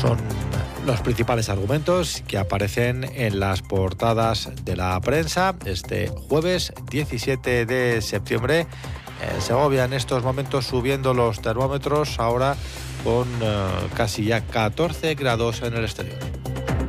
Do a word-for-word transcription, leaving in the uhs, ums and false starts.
Son los principales argumentos que aparecen en las portadas de la prensa este jueves diecisiete de septiembre. En Segovia en estos momentos subiendo los termómetros, ahora con eh, casi ya catorce grados en el exterior.